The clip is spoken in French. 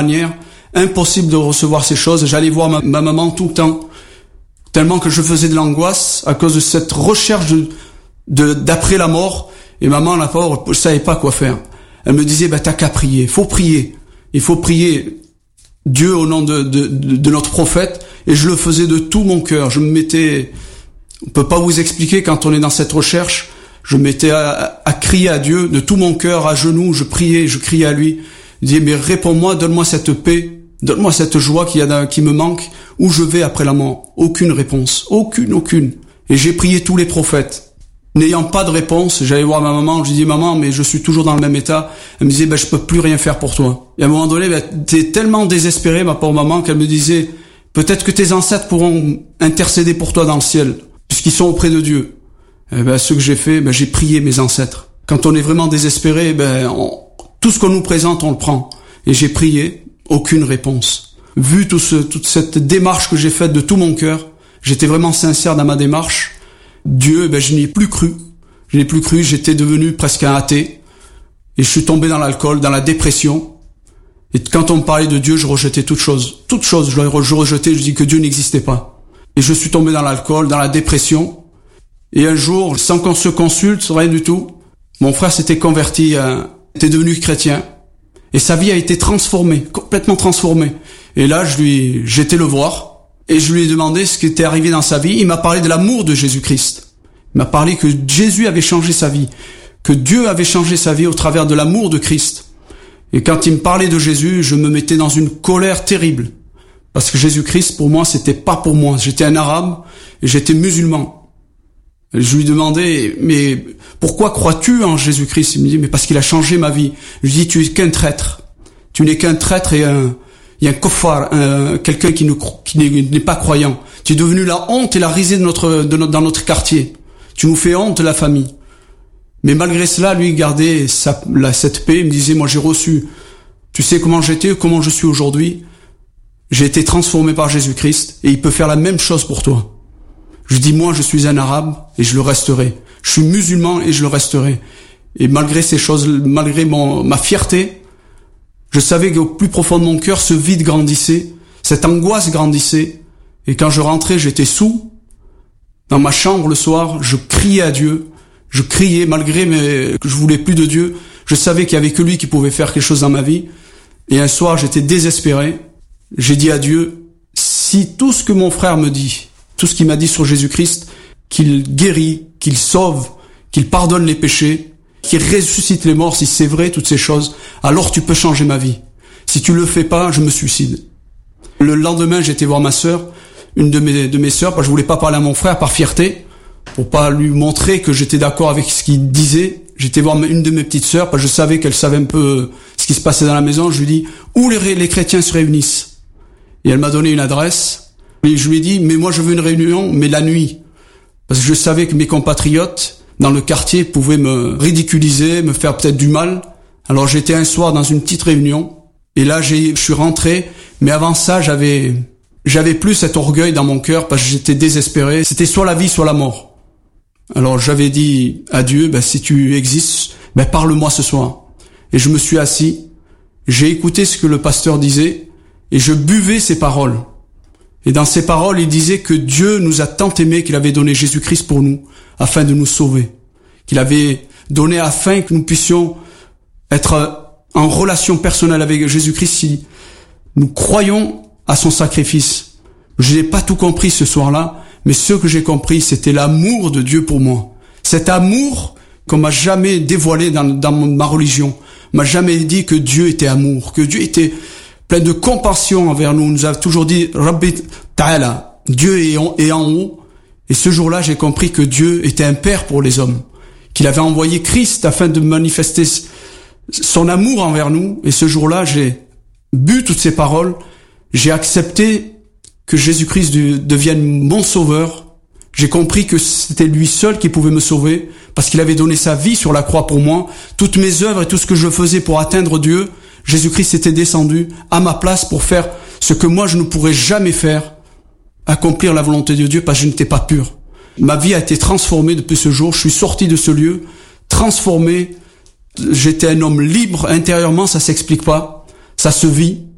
manière. Impossible de recevoir ces choses. J'allais voir ma maman tout le temps. Tellement que je faisais de l'angoisse à cause de cette recherche d'après la mort. Et maman, la pauvre, je savais pas quoi faire. Elle me disait, t'as qu'à prier. Faut prier. Il faut prier Dieu au nom de notre prophète. Et je le faisais de tout mon cœur. Je me mettais, on peut pas vous expliquer quand on est dans cette recherche. Je me mettais à crier à Dieu de tout mon cœur, à genoux. Je priais, je criais à lui. Je disais, mais réponds-moi, donne-moi cette paix. Donne-moi cette joie qui me manque. Où je vais après la mort? Aucune réponse. Aucune. Et j'ai prié tous les prophètes. N'ayant pas de réponse, j'allais voir ma maman, je lui dis, maman, mais je suis toujours dans le même état. Elle me disait, je peux plus rien faire pour toi. Et à un moment donné, t'es tellement désespérée, ma pauvre maman, qu'elle me disait, peut-être que tes ancêtres pourront intercéder pour toi dans le ciel, puisqu'ils sont auprès de Dieu. Et ce que j'ai fait, j'ai prié mes ancêtres. Quand on est vraiment désespéré, tout ce qu'on nous présente, on le prend. Et j'ai prié, aucune réponse. Vu toute cette démarche que j'ai faite de tout mon cœur, j'étais vraiment sincère dans ma démarche. Dieu, je n'y ai plus cru. J'étais devenu presque un athée. Et je suis tombé dans l'alcool, dans la dépression. Et quand on me parlait de Dieu, je rejetais toute chose. Je rejetais, je dis que Dieu n'existait pas. Et je suis tombé dans l'alcool, dans la dépression. Et un jour, sans qu'on se consulte, rien du tout, mon frère s'était converti, était devenu chrétien. Et sa vie a été transformée, complètement transformée. Et là, j'étais le voir. Et je lui ai demandé ce qui était arrivé dans sa vie. Il m'a parlé de l'amour de Jésus-Christ. Il m'a parlé que Jésus avait changé sa vie. Que Dieu avait changé sa vie au travers de l'amour de Christ. Et quand il me parlait de Jésus, je me mettais dans une colère terrible. Parce que Jésus-Christ, pour moi, c'était pas pour moi. J'étais un arabe et j'étais musulman. Et je lui demandais, mais pourquoi crois-tu en Jésus-Christ? Il me dit, mais parce qu'il a changé ma vie. Je lui dis, tu es qu'un traître. Tu n'es qu'un traître et il y a un kofar, quelqu'un qui n'est pas croyant. Tu es devenu la honte et la risée dans notre quartier. Tu nous fais honte, la famille. Mais malgré cela, lui, il gardait cette paix. Il me disait, moi, j'ai reçu. Tu sais comment j'étais, comment je suis aujourd'hui. J'ai été transformé par Jésus-Christ et il peut faire la même chose pour toi. Je dis, moi, je suis un arabe et je le resterai. Je suis musulman et je le resterai. Et malgré ces choses, malgré ma fierté, je savais qu'au plus profond de mon cœur, ce vide grandissait, cette angoisse grandissait. Et quand je rentrais, j'étais saoul. Dans ma chambre le soir, je criais à Dieu. Je criais malgré que je voulais plus de Dieu. Je savais qu'il y avait que lui qui pouvait faire quelque chose dans ma vie. Et un soir, j'étais désespéré. J'ai dit à Dieu, si tout ce que mon frère me dit, tout ce qu'il m'a dit sur Jésus-Christ, qu'il guérit, qu'il sauve, qu'il pardonne les péchés, qu'il ressuscite les morts, si c'est vrai, toutes ces choses, alors tu peux changer ma vie. Si tu le fais pas, je me suicide. Le lendemain, j'étais voir ma sœur, une de mes sœurs, parce que je voulais pas parler à mon frère par fierté, pour pas lui montrer que j'étais d'accord avec ce qu'il disait. J'étais voir une de mes petites sœurs, parce que je savais qu'elle savait un peu ce qui se passait dans la maison. Je lui dis, où les chrétiens se réunissent? Et elle m'a donné une adresse. Et je lui ai dit, mais moi je veux une réunion, mais la nuit. Parce que je savais que mes compatriotes, dans le quartier, pouvaient me ridiculiser, me faire peut-être du mal. Alors j'étais un soir dans une petite réunion. Et là, je suis rentré. Mais avant ça, j'avais plus cet orgueil dans mon cœur parce que j'étais désespéré. C'était soit la vie, soit la mort. Alors j'avais dit à Dieu, si tu existes, parle-moi ce soir. Et je me suis assis. J'ai écouté ce que le pasteur disait. Et je buvais ses paroles. Et dans ces paroles, il disait que Dieu nous a tant aimés qu'il avait donné Jésus-Christ pour nous, afin de nous sauver. Qu'il avait donné afin que nous puissions être en relation personnelle avec Jésus-Christ si nous croyons à son sacrifice. Je n'ai pas tout compris ce soir-là, mais ce que j'ai compris, c'était l'amour de Dieu pour moi. Cet amour qu'on m'a jamais dévoilé dans ma religion. M'a jamais dit que Dieu était amour, que Dieu était plein de compassion envers nous. On nous a toujours dit Rabbi Ta'ala, Dieu est en haut. Et ce jour-là, j'ai compris que Dieu était un père pour les hommes, qu'il avait envoyé Christ afin de manifester son amour envers nous. Et ce jour-là, j'ai bu toutes ces paroles, j'ai accepté que Jésus-Christ devienne mon sauveur. J'ai compris que c'était lui seul qui pouvait me sauver, parce qu'il avait donné sa vie sur la croix pour moi. Toutes mes œuvres et tout ce que je faisais pour atteindre Dieu, Jésus-Christ était descendu à ma place pour faire ce que moi je ne pourrais jamais faire, accomplir la volonté de Dieu parce que je n'étais pas pur. Ma vie a été transformée depuis ce jour. Je suis sorti de ce lieu, transformé. J'étais un homme libre intérieurement, ça s'explique pas. Ça se vit.